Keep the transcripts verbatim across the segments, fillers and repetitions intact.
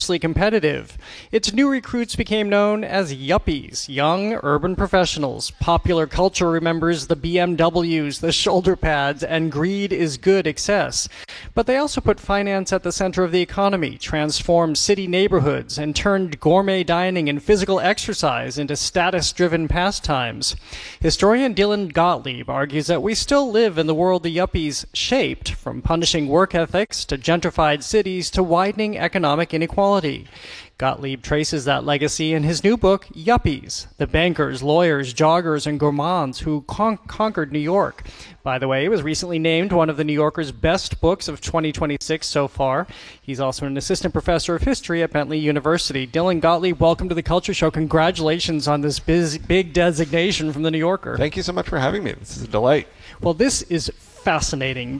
competitive. Its new recruits became known as yuppies, young urban professionals. Popular culture remembers the B M Ws, the shoulder pads, and greed is good excess. But they also put finance at the center of the economy, transformed city neighborhoods, and turned gourmet dining and physical exercise into status-driven pastimes. Historian Dylan Gottlieb argues that we still live in the world the yuppies shaped, from punishing work ethics to gentrified cities to widening economic inequality. Gottlieb traces that legacy in his new book, Yuppies, the bankers, lawyers, joggers, and gourmands who con- conquered New York. By the way, it was recently named one of the New Yorker's best books of twenty twenty-six so far. He's also an assistant professor of history at Bentley University. Dylan Gottlieb, welcome to the Culture Show. Congratulations on this biz- big designation from the New Yorker. Thank you so much for having me. This is a delight. Well, this is fascinating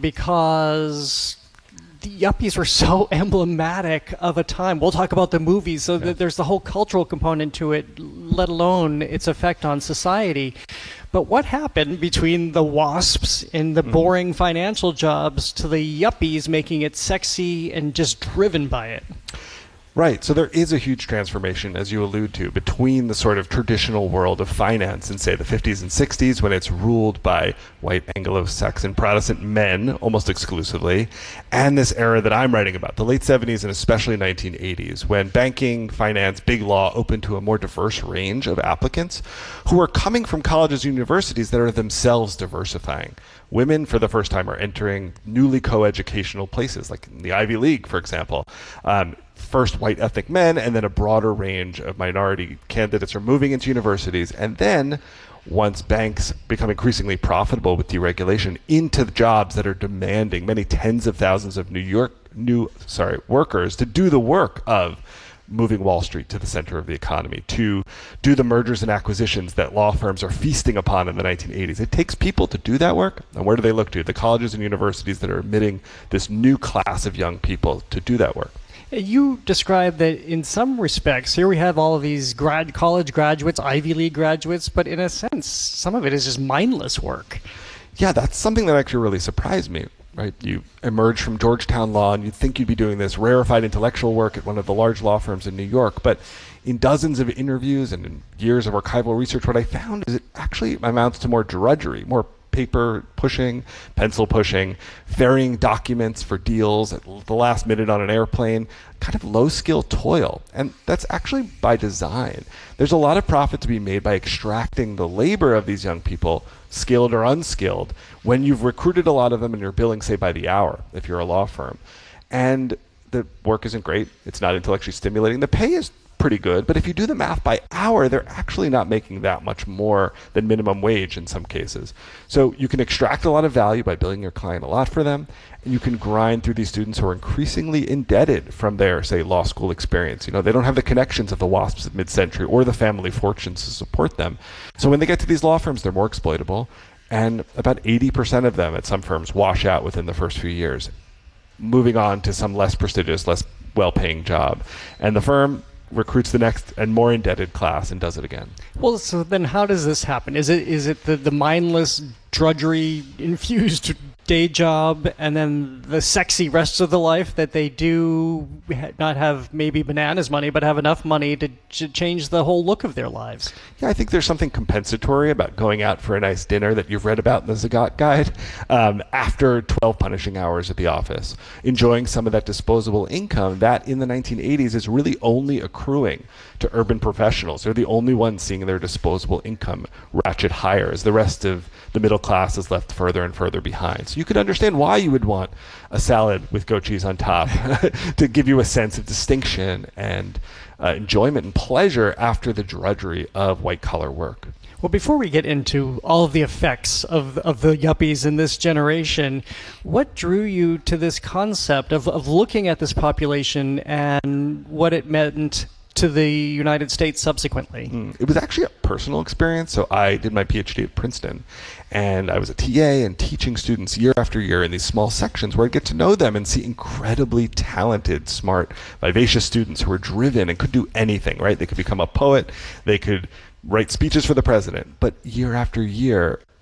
because the yuppies were so emblematic of a time. We'll talk about the movies, so yeah. that there's the whole cultural component to it, let alone its effect on society. But what happened between the WASPs and the mm. boring financial jobs to the yuppies making it sexy and just driven by it? Right. So there is a huge transformation, as you allude to, between the sort of traditional world of finance in, say, the fifties and sixties, when it's ruled by white Anglo-Saxon Protestant men almost exclusively, and this era that I'm writing about, the late seventies and especially nineteen eighties, when banking, finance, big law opened to a more diverse range of applicants who are coming from colleges and universities that are themselves diversifying. Women, for the first time, are entering newly co-educational places, like in the Ivy League, for example. Um, First white ethnic men, and then a broader range of minority candidates are moving into universities. And then, once banks become increasingly profitable with deregulation, into the jobs that are demanding many tens of thousands of New York new sorry workers to do the work of moving Wall Street to the center of the economy, to do the mergers and acquisitions that law firms are feasting upon in the nineteen eighties. It takes people to do that work. And where do they look to? The colleges and universities that are admitting this new class of young people to do that work. You described that in some respects, here we have all of these grad college graduates, Ivy League graduates, but in a sense, some of it is just mindless work. Yeah, that's something that actually really surprised me, right? You emerge from Georgetown Law and you'd think you'd be doing this rarefied intellectual work at one of the large law firms in New York, but in dozens of interviews and in years of archival research, what I found is it actually amounts to more drudgery, more paper pushing, pencil pushing, ferrying documents for deals at the last minute on an airplane, kind of low-skill toil. And that's actually by design. There's a lot of profit to be made by extracting the labor of these young people, skilled or unskilled, when you've recruited a lot of them and you're billing, say, by the hour, if you're a law firm. And the work isn't great. It's not intellectually stimulating. The pay is pretty good, but if you do the math by hour, they're actually not making that much more than minimum wage in some cases. So you can extract a lot of value by billing your client a lot for them, and you can grind through these students who are increasingly indebted from their, say, law school experience. You know, they don't have the connections of the WASPs of mid-century or the family fortunes to support them. So when they get to these law firms, they're more exploitable, and about eighty percent of them at some firms wash out within the first few years, moving on to some less prestigious, less well-paying job. And the firm recruits the next and more indebted class and does it again. Well, so then how does this happen? Is it is it the, the mindless, drudgery infused day job and then the sexy rest of the life that they do not have maybe bananas money, but have enough money to ch- change the whole look of their lives? Yeah, I think there's something compensatory about going out for a nice dinner that you've read about in the Zagat Guide um, after twelve punishing hours at the office, enjoying some of that disposable income that in the nineteen eighties is really only accruing to urban professionals. They're the only ones seeing their disposable income ratchet higher as the rest of the middle class is left further and further behind. So you could understand why you would want a salad with goat cheese on top to give you a sense of distinction and uh, enjoyment and pleasure after the drudgery of white-collar work. Well, before we get into all of the effects of of the yuppies in this generation, what drew you to this concept of, of looking at this population and what it meant to the United States subsequently? Mm, it was actually a personal experience. So I did my PhD at Princeton, and I was a T A and teaching students year after year in these small sections where I'd get to know them and see incredibly talented, smart, vivacious students who were driven and could do anything, right? They could become a poet, they could write speeches for the president, but year after year,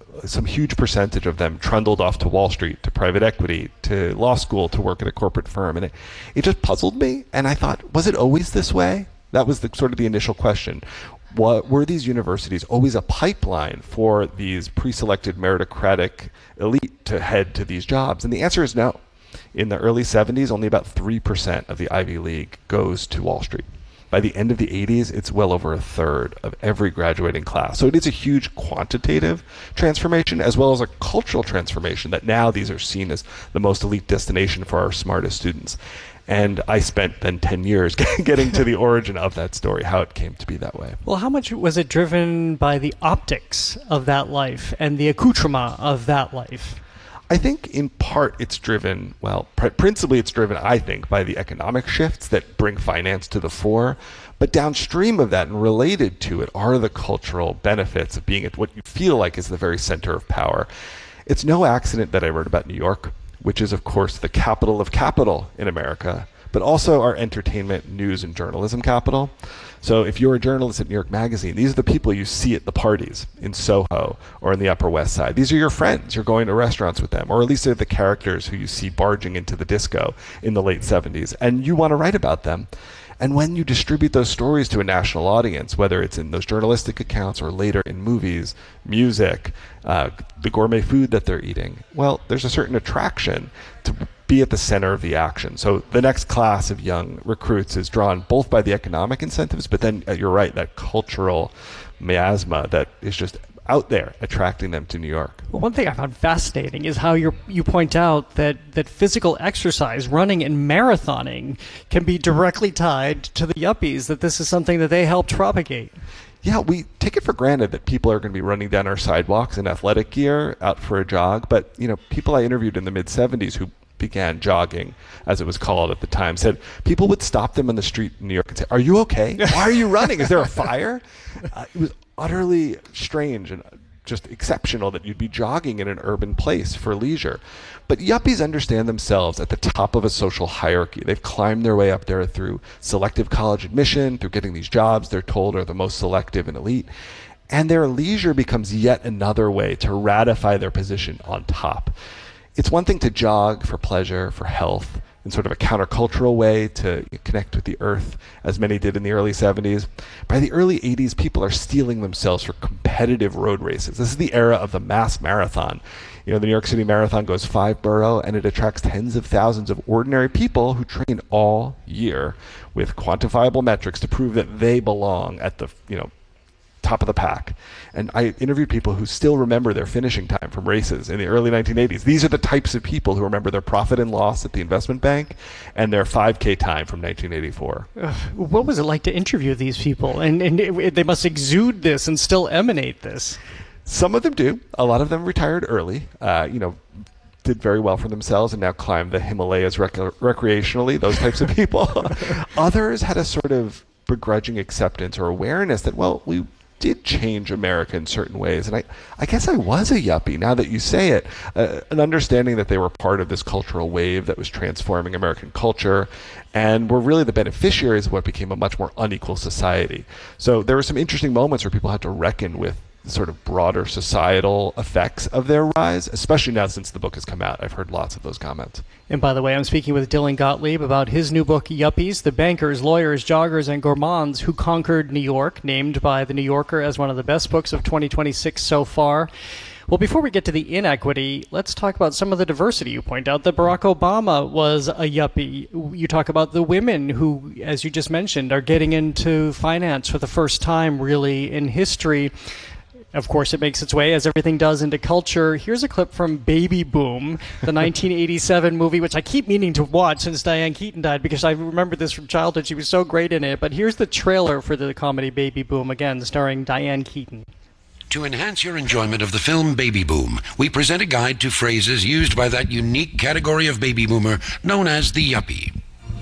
some huge percentage of them trundled off to Wall Street, to private equity, to law school, to work at a corporate firm. And it, it just puzzled me. And I thought, was it always this way? That was the sort of the initial question. What, were these universities always a pipeline for these pre-selected meritocratic elite to head to these jobs? And the answer is no. In the early seventies, only about three percent of the Ivy League goes to Wall Street. By the end of the eighties, it's well over a third of every graduating class. So it is a huge quantitative transformation as well as a cultural transformation, that now these are seen as the most elite destination for our smartest students. And I spent then ten years getting to the origin of that story, how it came to be that way. Well, how much was it driven by the optics of that life and the accoutrement of that life? I think in part it's driven, well, pr- principally it's driven, I think, by the economic shifts that bring finance to the fore. But downstream of that and related to it are the cultural benefits of being at what you feel like is the very center of power. It's no accident that I wrote about New York, which is, of course, the capital of capital in America, but also our entertainment, news, and journalism capital. So if you're a journalist at New York Magazine, these are the people you see at the parties in Soho or in the Upper West Side. These are your friends. You're going to restaurants with them, or at least they're the characters who you see barging into the disco in the late seventies, and you want to write about them. And when you distribute those stories to a national audience, whether it's in those journalistic accounts or later in movies, music, uh, the gourmet food that they're eating, well, there's a certain attraction to be at the center of the action. So the next class of young recruits is drawn both by the economic incentives, but then uh, you're right, that cultural miasma that is just out there attracting them to New York. Well, one thing I found fascinating is how you you point out that, that physical exercise, running and marathoning, can be directly tied to the yuppies, that this is something that they helped propagate. Yeah, we take it for granted that people are going to be running down our sidewalks in athletic gear out for a jog. But, you know, people I interviewed in the mid seventies who began jogging, as it was called at the time, said people would stop them on the street in New York and say, "Are you okay? Why are you running? Is there a fire?" Uh, it was utterly strange and just exceptional that you'd be jogging in an urban place for leisure. But yuppies understand themselves at the top of a social hierarchy. They've climbed their way up there through selective college admission, through getting these jobs they're told are the most selective and elite. And their leisure becomes yet another way to ratify their position on top. It's one thing to jog for pleasure, for health, in sort of a countercultural way to connect with the earth, as many did in the early seventies. By the early eighties, people are steeling themselves for competitive road races. This is the era of the mass marathon. You know, the New York City Marathon goes five borough, and it attracts tens of thousands of ordinary people who train all year with quantifiable metrics to prove that they belong at the, you know, top of the pack. And I interviewed people who still remember their finishing time from races in the early nineteen eighties. These are the types of people who remember their profit and loss at the investment bank and their five K time from nineteen eighty-four. Uh, what was it like to interview these people? And, and it, it, they must exude this and still emanate this. Some of them do. A lot of them retired early, uh, you know, did very well for themselves and now climb the Himalayas rec- recreationally, those types of people. Others had a sort of begrudging acceptance or awareness that, well, we did change America in certain ways. And I, I guess I was a yuppie, now that you say it. Uh, an understanding that they were part of this cultural wave that was transforming American culture and were really the beneficiaries of what became a much more unequal society. So there were some interesting moments where people had to reckon with the sort of broader societal effects of their rise, especially now since the book has come out. I've heard lots of those comments. And by the way, I'm speaking with Dylan Gottlieb about his new book, Yuppies, the Bankers, Lawyers, Joggers, and Gourmands Who Conquered New York, named by The New Yorker as one of the best books of twenty twenty-six so far. Well, before we get to the inequity, let's talk about some of the diversity. You point out that Barack Obama was a yuppie. You talk about the women who, as you just mentioned, are getting into finance for the first time, really, in history. Of course, it makes its way, as everything does, into culture. Here's a clip from Baby Boom, the nineteen eighty-seven movie, which I keep meaning to watch since Diane Keaton died, because I remember this from childhood. She was so great in it. But here's the trailer for the comedy Baby Boom, again, starring Diane Keaton. To enhance your enjoyment of the film Baby Boom, we present a guide to phrases used by that unique category of baby boomer known as the yuppie.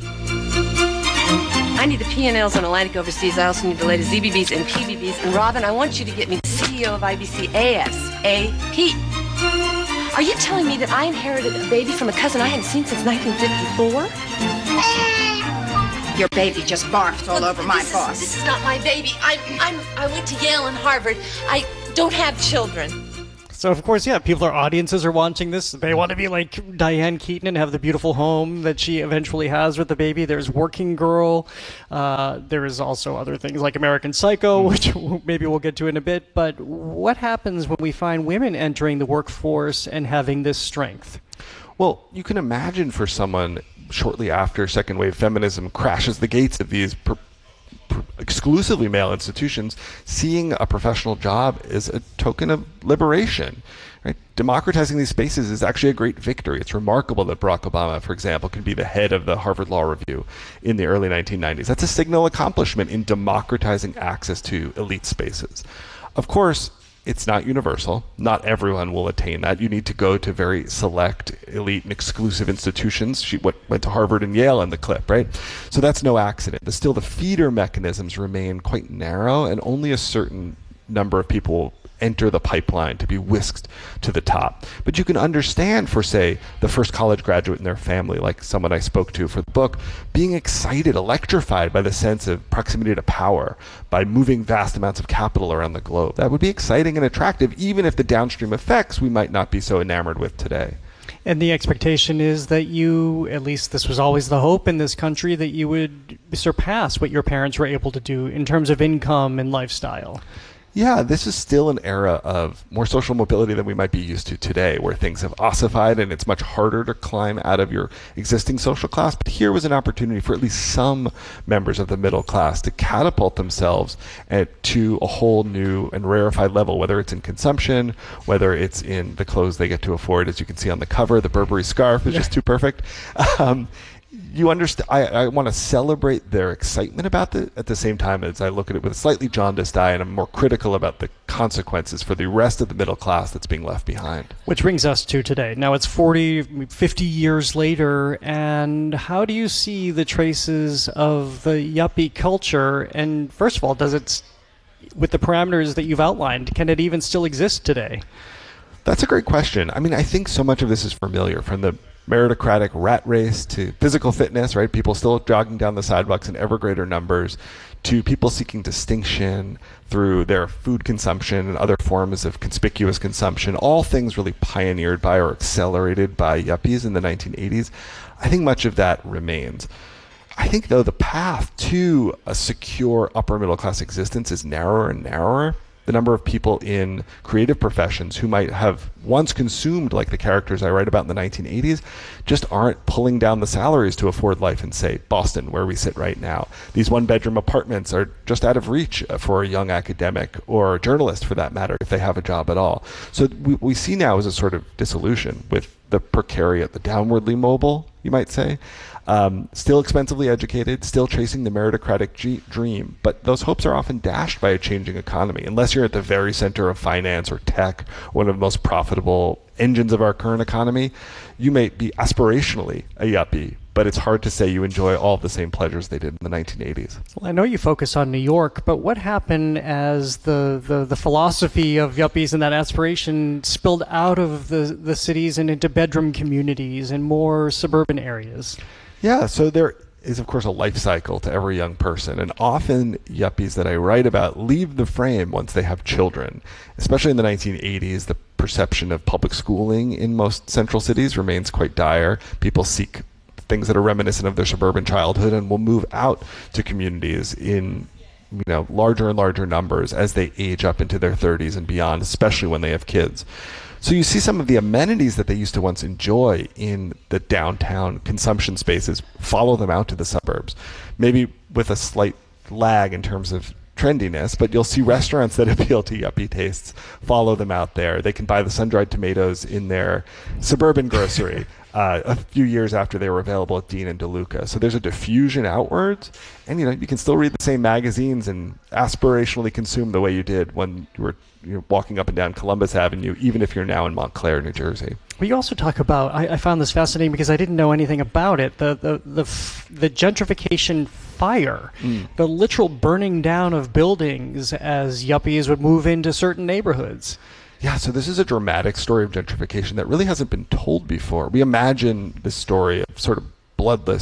I need the P and Ls on Atlantic Overseas. I also need the latest Z B Bs and P B Bs. And Robin, I want you to get me the C E O of I B C A S A P. Are you telling me that I inherited a baby from a cousin I hadn't seen since nineteen fifty-four? Your baby just barfed all Look, over my this boss. Is, this is not my baby. I I'm I went to Yale and Harvard. I don't have children. So, of course, yeah, people, our audiences are watching this. They want to be like Diane Keaton and have the beautiful home that she eventually has with the baby. There's Working Girl. Uh, there is also other things like American Psycho, which maybe we'll get to in a bit. But what happens when we find women entering the workforce and having this strength? Well, you can imagine for someone shortly after second wave feminism crashes the gates of these per- exclusively male institutions, seeing a professional job is a token of liberation. Right? Democratizing these spaces is actually a great victory. It's remarkable that Barack Obama, for example, can be the head of the Harvard Law Review in the early nineteen nineties. That's a signal accomplishment in democratizing access to elite spaces. Of course, it's not universal. Not everyone will attain that. You need to go to very select, elite, and exclusive institutions. She went, went to Harvard and Yale in the clip, right? So that's no accident. But still, the feeder mechanisms remain quite narrow, and only a certain number of people will enter the pipeline to be whisked to the top. But you can understand for, say, the first college graduate in their family, like someone I spoke to for the book, being excited, electrified by the sense of proximity to power, by moving vast amounts of capital around the globe. That would be exciting and attractive, even if the downstream effects we might not be so enamored with today. And the expectation is that you, at least this was always the hope in this country, that you would surpass what your parents were able to do in terms of income and lifestyle. Yeah, this is still an era of more social mobility than we might be used to today, where things have ossified and it's much harder to climb out of your existing social class. But here was an opportunity for at least some members of the middle class to catapult themselves at, to a whole new and rarefied level, whether it's in consumption, whether it's in the clothes they get to afford. As you can see on the cover, the Burberry scarf is yeah. just too perfect. Um, You understand. I, I want to celebrate their excitement about it at the same time as I look at it with a slightly jaundiced eye, and I'm more critical about the consequences for the rest of the middle class that's being left behind. Which brings us to today. Now it's forty, fifty years later, and how do you see the traces of the yuppie culture? And first of all, does it, with the parameters that you've outlined, can it even still exist today? That's a great question. I mean, I think so much of this is familiar, from the meritocratic rat race to physical fitness, right? People still jogging down the sidewalks in ever greater numbers, to people seeking distinction through their food consumption and other forms of conspicuous consumption, all things really pioneered by or accelerated by yuppies in the nineteen eighties. I think much of that remains. I think, though, the path to a secure upper middle class existence is narrower and narrower. The number of people in creative professions who might have once consumed like the characters I write about in the nineteen eighties just aren't pulling down the salaries to afford life in, say, Boston, where we sit right now. These one-bedroom apartments are just out of reach for a young academic or a journalist, for that matter, if they have a job at all. So we, we see now is a sort of dissolution with the precariat, the downwardly mobile, you might say. Um, still expensively educated, still chasing the meritocratic g- dream, but those hopes are often dashed by a changing economy. Unless you're at the very center of finance or tech, one of the most profitable engines of our current economy, you may be aspirationally a yuppie, but it's hard to say you enjoy all of the same pleasures they did in the nineteen eighties. Well, I know you focus on New York, but what happened as the, the, the philosophy of yuppies and that aspiration spilled out of the, the cities and into bedroom communities and more suburban areas? Yeah, so there is, of course, a life cycle to every young person, and often yuppies that I write about leave the frame once they have children. Especially in the nineteen eighties, the perception of public schooling in most central cities remains quite dire. People seek things that are reminiscent of their suburban childhood and will move out to communities in, you know, larger and larger numbers as they age up into their thirties and beyond, especially when they have kids. So you see some of the amenities that they used to once enjoy in the downtown consumption spaces follow them out to the suburbs, maybe with a slight lag in terms of trendiness, but you'll see restaurants that appeal to yuppie tastes follow them out there. They can buy the sun-dried tomatoes in their suburban grocery uh, a few years after they were available at Dean and DeLuca. So there's a diffusion outwards, and you know you can still read the same magazines and aspirationally consume the way you did when you were you know, walking up and down Columbus Avenue, even if you're now in Montclair, New Jersey. Well, you also talk about, I, I found this fascinating because I didn't know anything about it, the the the, f- the gentrification fire, mm. the literal burning down of buildings as yuppies would move into certain neighborhoods. Yeah, so this is a dramatic story of gentrification that really hasn't been told before. We imagine this story of sort of bloodless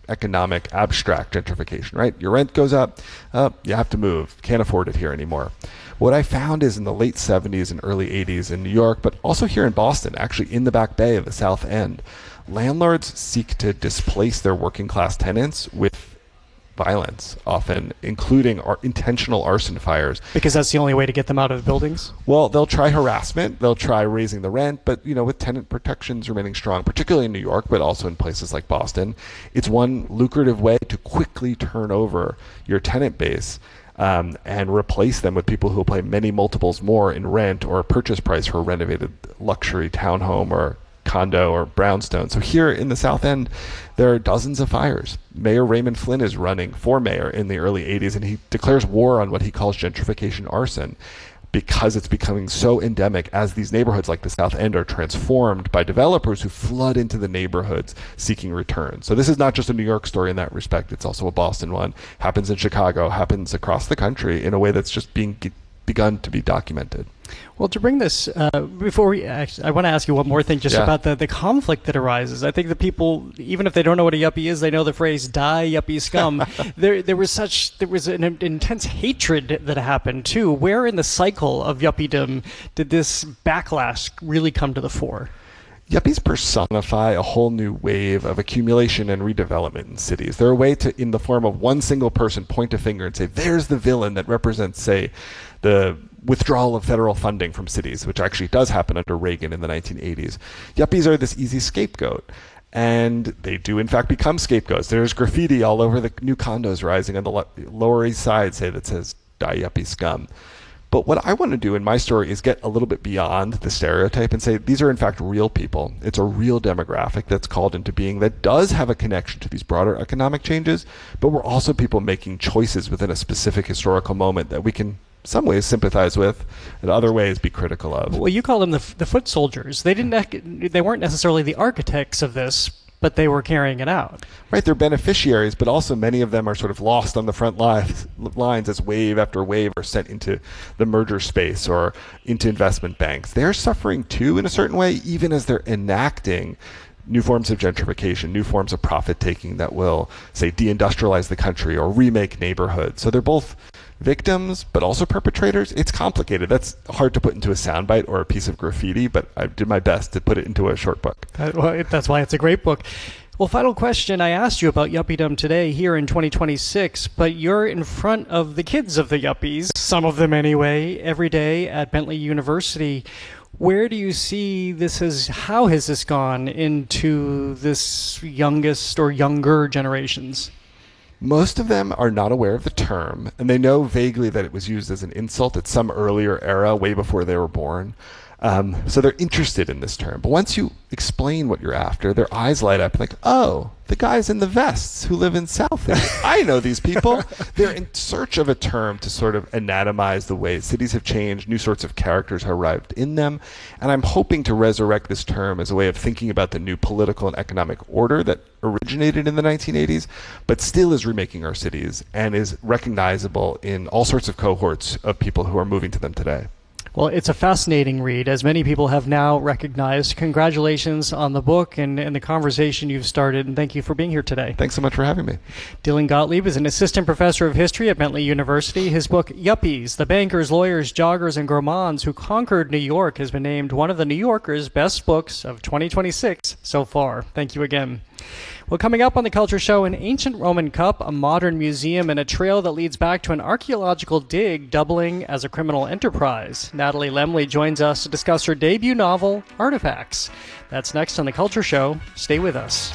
economic, abstract gentrification, right? Your rent goes up, uh, you have to move, can't afford it here anymore. What I found is in the late seventies and early eighties in New York, but also here in Boston, actually in the Back Bay of the South End, landlords seek to displace their working class tenants with violence, often including ar- intentional arson fires. Because that's the only way to get them out of the buildings? Well, they'll try harassment, they'll try raising the rent, but you know, with tenant protections remaining strong, particularly in New York, but also in places like Boston, it's one lucrative way to quickly turn over your tenant base um, and replace them with people who will pay many multiples more in rent or purchase price for a renovated luxury townhome or condo or brownstone. So here in the South End, there are dozens of fires. Mayor Raymond Flynn is running for mayor in the early eighties, and he declares war on what he calls gentrification arson, because it's becoming so endemic as these neighborhoods like the South End are transformed by developers who flood into the neighborhoods seeking return. So this is not just a New York story in that respect, it's also a Boston one. Happens in Chicago, happens across the country in a way that's just being g- begun to be documented. Well, to bring this, uh, before we, actually, I want to ask you one more thing just yeah. about the, the conflict that arises. I think the people, even if they don't know what a yuppie is, they know the phrase "die yuppie scum." there, there was such, there was an intense hatred that happened too. Where in the cycle of yuppiedom did this backlash really come to the fore? Yuppies personify a whole new wave of accumulation and redevelopment in cities. They're a way to, in the form of one single person, point a finger and say, there's the villain that represents, say, the withdrawal of federal funding from cities, which actually does happen under Reagan in the nineteen eighties. Yuppies are this easy scapegoat. And they do, in fact, become scapegoats. There's graffiti all over the new condos rising on the lo- Lower East Side, say, that says, die yuppie scum. But what I want to do in my story is get a little bit beyond the stereotype and say these are in fact real people. It's a real demographic that's called into being that does have a connection to these broader economic changes, but we're also people making choices within a specific historical moment that we can in some ways sympathize with, in other ways be critical of. Well, you call them the, the foot soldiers. They didn't. They weren't necessarily the architects of this, but they were carrying it out. Right, they're beneficiaries, but also many of them are sort of lost on the front lines, lines as wave after wave are sent into the merger space or into investment banks. They're suffering too in a certain way, even as they're enacting new forms of gentrification, new forms of profit-taking that will, say, deindustrialize the country or remake neighborhoods. So they're both victims, but also perpetrators. It's complicated. That's hard to put into a soundbite or a piece of graffiti, but I did my best to put it into a short book. That, well, that's why it's a great book. Well, final question. I asked you about yuppiedom today here in twenty twenty-six, but you're in front of the kids of the yuppies, some of them anyway, every day at Bentley University. Where do you see this as, how has this gone into this youngest or younger generations? Most of them are not aware of the term, and they know vaguely that it was used as an insult at some earlier era, way before they were born. Um, so they're interested in this term. But once you explain what you're after, their eyes light up like, oh, the guys in the vests who live in South End. I know these people. They're in search of a term to sort of anatomize the way cities have changed, new sorts of characters have arrived in them. And I'm hoping to resurrect this term as a way of thinking about the new political and economic order that originated in the nineteen eighties, but still is remaking our cities and is recognizable in all sorts of cohorts of people who are moving to them today. Well, it's a fascinating read, as many people have now recognized. Congratulations on the book and, and the conversation you've started, and thank you for being here today. Thanks so much for having me. Dylan Gottlieb is an assistant professor of history at Bentley University. His book, Yuppies, The Bankers, Lawyers, Joggers, and Gourmands Who Conquered New York, has been named one of the New Yorker's best books of twenty twenty-six so far. Thank you again. Well, coming up on The Culture Show, an ancient Roman cup, a modern museum, and a trail that leads back to an archaeological dig doubling as a criminal enterprise. Natalie Lemley joins us to discuss her debut novel, Artifacts. That's next on The Culture Show. Stay with us.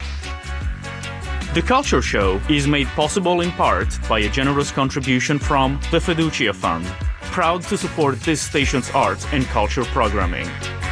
The Culture Show is made possible in part by a generous contribution from the Fiducia Fund, proud to support this station's arts and culture programming.